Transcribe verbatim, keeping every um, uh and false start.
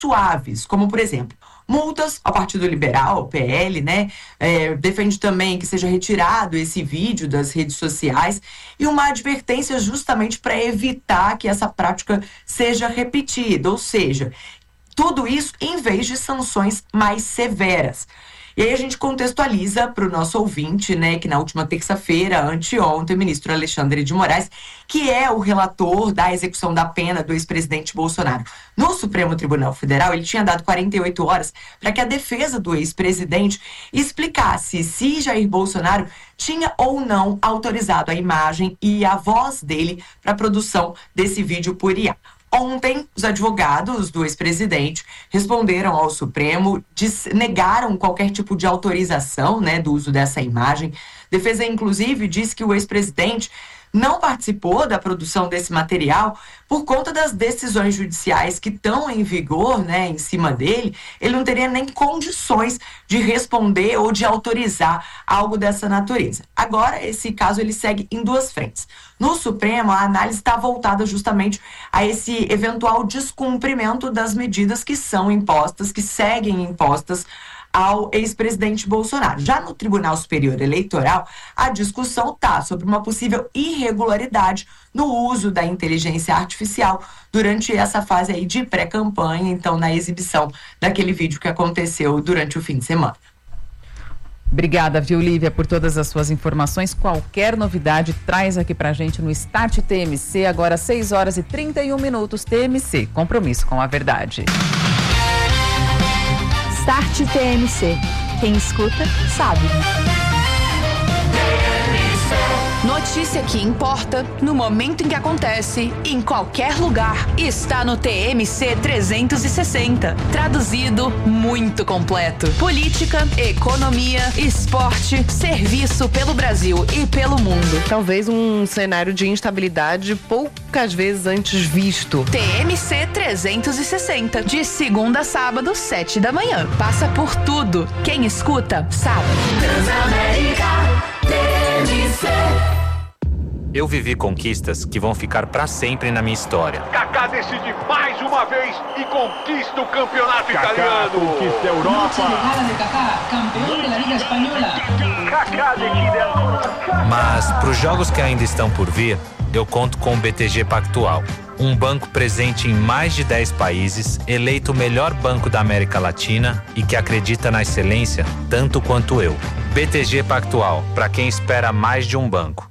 suaves, como por exemplo, multas ao Partido Liberal, ao P L, né? É, defende também que seja retirado esse vídeo das redes sociais e uma advertência justamente para evitar que essa prática seja repetida, ou seja, tudo isso em vez de sanções mais severas. E aí a gente contextualiza para o nosso ouvinte, né, que na última terça-feira, anteontem, o ministro Alexandre de Moraes, que é o relator da execução da pena do ex-presidente Bolsonaro no Supremo Tribunal Federal, ele tinha dado quarenta e oito horas para que a defesa do ex-presidente explicasse se Jair Bolsonaro tinha ou não autorizado a imagem e a voz dele para a produção desse vídeo por I A. Ontem, os advogados do ex-presidente responderam ao Supremo, diz, negaram qualquer tipo de autorização, né, do uso dessa imagem. Defesa, inclusive, diz que o ex-presidente não participou da produção desse material por conta das decisões judiciais que estão em vigor, né, em cima dele. Ele não teria nem condições de responder ou de autorizar algo dessa natureza. Agora, esse caso ele segue em duas frentes. No Supremo, a análise está voltada justamente a esse eventual descumprimento das medidas que são impostas, que seguem impostas ao ex-presidente Bolsonaro. Já no Tribunal Superior Eleitoral, a discussão está sobre uma possível irregularidade no uso da inteligência artificial durante essa fase aí de pré-campanha, então na exibição daquele vídeo que aconteceu durante o fim de semana. Obrigada, viu, Lívia, por todas as suas informações. Qualquer novidade, traz aqui pra gente no Start T M C, agora seis horas e trinta e um minutos. T M C, compromisso com a verdade. Start T M C. Quem escuta, sabe. Notícia que importa, no momento em que acontece, em qualquer lugar, está no T M C trezentos e sessenta. Traduzido, muito completo. Política, economia, esporte, serviço pelo Brasil e pelo mundo. Talvez um cenário de instabilidade poucas vezes antes visto. T M C trezentos e sessenta, de segunda a sábado, sete da manhã. Passa por tudo. Quem escuta, sabe. Transamérica T M C. Eu vivi conquistas que vão ficar pra sempre na minha história. Kaká decide mais uma vez e conquista o campeonato Kaká italiano. Conquista a Europa. de Kaká, campeão da Liga Espanhola. Kaká decide agora. Mas pros jogos que ainda estão por vir, eu conto com o B T G Pactual. Um banco presente em mais de dez países, eleito o melhor banco da América Latina e que acredita na excelência tanto quanto eu. B T G Pactual, para quem espera mais de um banco.